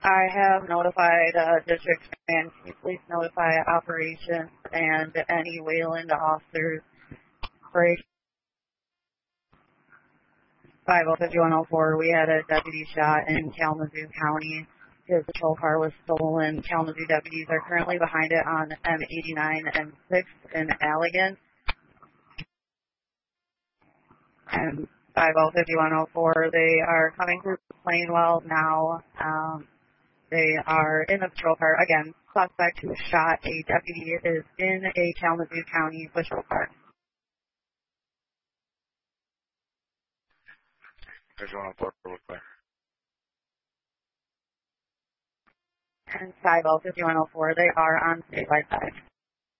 I have notified district and please notify operations and any Wayland officers. Operation 505104, we had a deputy shot in Kalamazoo County. His patrol car was stolen. Kalamazoo deputies are currently behind it on M89 and 6 in Allegan. And 505104, they are coming through Plainwell now. They are in the patrol car. Again, suspect who shot a deputy is in a Kalamazoo County patrol car. There's one on board real quick. And 505104, they are on statewide side.